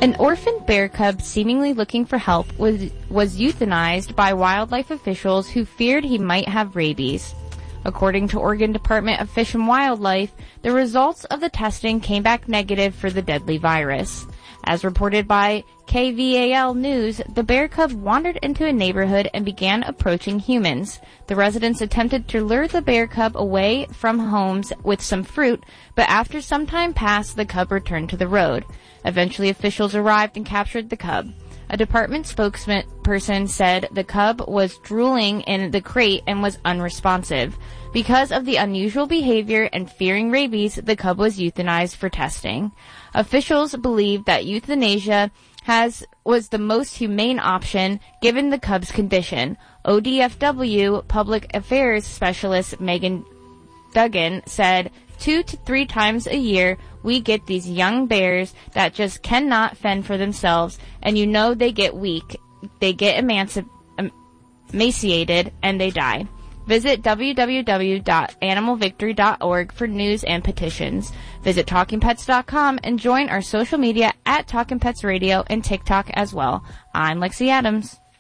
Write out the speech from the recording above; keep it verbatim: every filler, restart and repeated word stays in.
An orphan bear cub seemingly looking for help was, was euthanized by wildlife officials who feared he might have rabies. According to Oregon Department of Fish and Wildlife, the results of the testing came back negative for the deadly virus. As reported by K V A L News, the bear cub wandered into a neighborhood and began approaching humans. The residents attempted to lure the bear cub away from homes with some fruit, but after some time passed, the cub returned to the road. Eventually, officials arrived and captured the cub. A department spokesperson said the cub was drooling in the crate and was unresponsive. Because of the unusual behavior and fearing rabies, the cub was euthanized for testing. Officials believe that euthanasia has was the most humane option given the cub's condition. O D F W Public Affairs Specialist Megan Duggan said, two to three times a year, we get these young bears that just cannot fend for themselves, and you know they get weak, they get emanci- emaciated, and they die. Visit w w w dot animal victory dot org for news and petitions. Visit talking pets dot com and join our social media at Talking Pets Radio and TikTok as well. I'm Lexi Adams.